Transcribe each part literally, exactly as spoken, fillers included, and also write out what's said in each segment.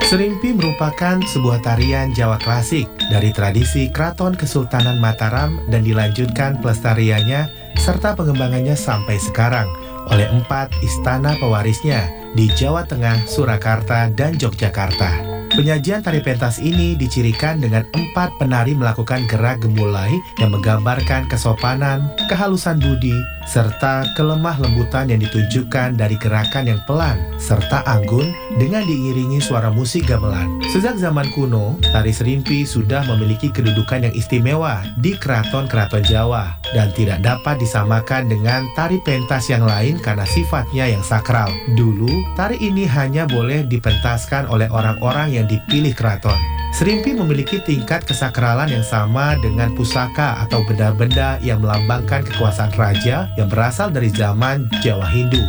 Serimpi merupakan sebuah tarian Jawa klasik dari tradisi Keraton Kesultanan Mataram dan dilanjutkan pelestariannya serta pengembangannya sampai sekarang oleh empat istana pewarisnya di Jawa Tengah, Surakarta, dan Yogyakarta. Penyajian tari pentas ini dicirikan dengan empat penari melakukan gerak gemulai yang menggambarkan kesopanan, kehalusan budi, serta kelemah lembutan yang ditunjukkan dari gerakan yang pelan serta anggun dengan diiringi suara musik gamelan. Sejak zaman kuno, tari serimpi sudah memiliki kedudukan yang istimewa di keraton-keraton Jawa dan tidak dapat disamakan dengan tari pentas yang lain karena sifatnya yang sakral. Dulu, tari ini hanya boleh dipentaskan oleh orang-orang yang dipilih keraton. Serimpi memiliki tingkat kesakralan yang sama dengan pusaka atau benda-benda yang melambangkan kekuasaan raja yang berasal dari zaman Jawa Hindu.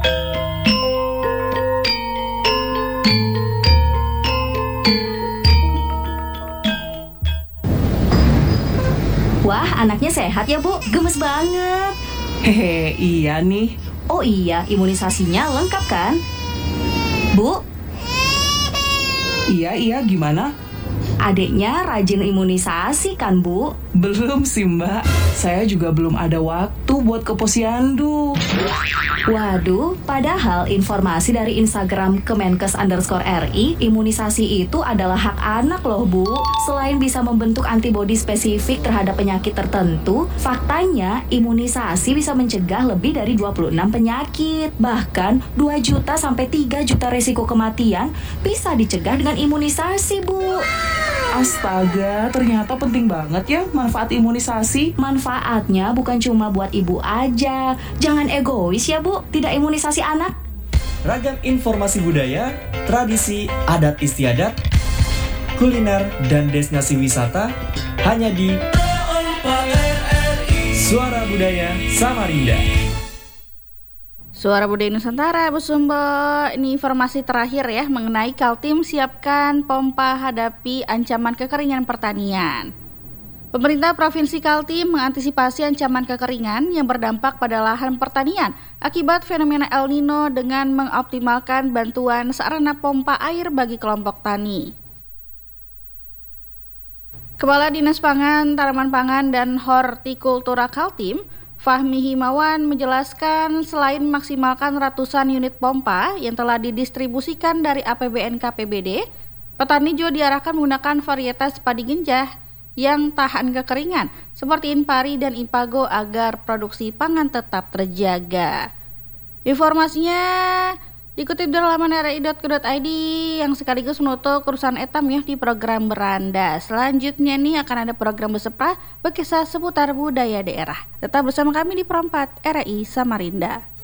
Wah, anaknya sehat ya, Bu. Gemes banget. Hehe, iya nih. Oh iya, imunisasinya lengkap kan? Bu, Iya, iya, gimana? adiknya rajin imunisasi kan, Bu? Belum sih, Mbak. Saya juga belum ada waktu buat ke posyandu. Waduh, padahal informasi dari Instagram Kemenkes underscore R I, imunisasi itu adalah hak anak loh, Bu. Selain bisa membentuk antibodi spesifik terhadap penyakit tertentu, faktanya imunisasi bisa mencegah lebih dari dua puluh enam penyakit. Bahkan dua juta sampai tiga juta resiko kematian bisa dicegah dengan imunisasi, Bu. Astaga, ternyata penting banget ya manfaat imunisasi. Manfaatnya bukan cuma buat ibu aja. Jangan egois ya, Bu. Tidak imunisasi anak. Ragam informasi budaya, tradisi, adat istiadat, kuliner, dan destinasi wisata hanya di Suara Budaya Samarinda. Suara Budaya Nusantara, Bu Sumbo. Ini informasi terakhir ya mengenai Kaltim siapkan pompa hadapi ancaman kekeringan pertanian. Pemerintah Provinsi Kaltim mengantisipasi ancaman kekeringan yang berdampak pada lahan pertanian akibat fenomena El Nino dengan mengoptimalkan bantuan sarana pompa air bagi kelompok tani. Kepala Dinas Pangan, Tanaman Pangan, dan Hortikultura Kaltim, Fahmi Himawan, menjelaskan selain maksimalkan ratusan unit pompa yang telah didistribusikan dari A P B N K P B D, petani juga diarahkan menggunakan varietas padi genjah yang tahan kekeringan seperti Impari dan Impago agar produksi pangan tetap terjaga. Informasinya dikutip dari laman r i dot co dot i d yang sekaligus menutup urusan etam ya di program Beranda. Selanjutnya nih akan ada program Besepra berkisah seputar budaya daerah. Tetap bersama kami di Perempat R I Samarinda.